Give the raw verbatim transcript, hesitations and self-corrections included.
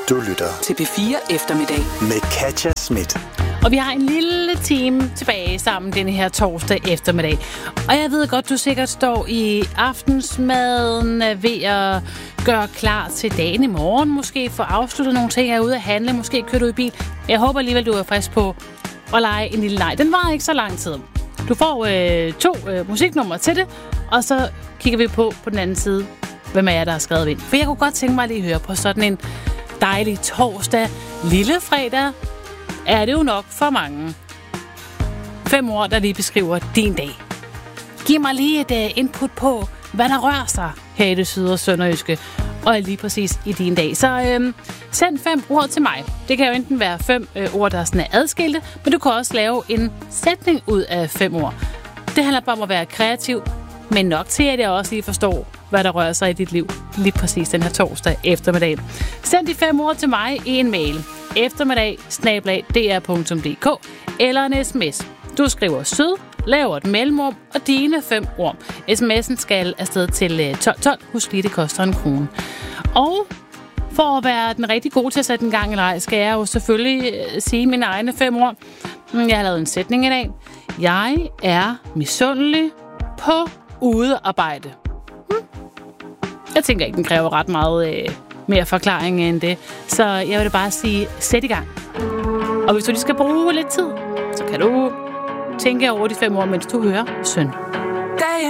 Du lytter til P fire Eftermiddag med Katja Schmidt. Og vi har en lille time tilbage sammen denne her torsdag eftermiddag. Og jeg ved godt, du sikkert står i aftensmaden ved at gøre klar til dagen i morgen. Måske få afsluttet nogle ting, er ude at handle. Måske kører du i bil. Jeg håber alligevel, du er frisk på at lege en lille leg. Den varer ikke så lang tid. Du får øh, to øh, musiknumre til det, og så kigger vi på på den anden side, hvem er jeg, der har skrevet ind. For jeg kunne godt tænke mig at lige høre på sådan en dejlig torsdag, lille fredag, er det jo nok for mange. Fem ord, der lige beskriver din dag. Giv mig lige et uh, input på, hvad der rører sig her i det syd- og sønderjyske, og lige præcis i din dag. Så øhm, send fem ord til mig. Det kan jo enten være fem øh, ord, der er sådan adskilte, men du kan også lave en sætning ud af fem ord. Det handler bare om at være kreativ, men nok til, at jeg også lige forstår, hvad der rører sig i dit liv lige præcis den her torsdag eftermiddag. Send de fem ord til mig i en mail. eftermiddag snabel-a d r punktum d k eller en sms. Du skriver sød, laver et mellemrum og dine fem ord. Sms'en skal afsted til tolv tolv. Husk lige, det koster en krone. Og for at være den rigtig gode til at sætte en gang i leg, skal jeg jo selvfølgelig sige mine egne fem ord. Jeg har lavet en sætning i dag. Jeg er misundelig på udearbejde. Hmm. Jeg tænker ikke, den kræver ret meget øh, mere forklaring end det. Så jeg vil da bare sige, sæt i gang. Og hvis du lige skal bruge lidt tid, så kan du tænke over de fem ord, mens du hører Søn.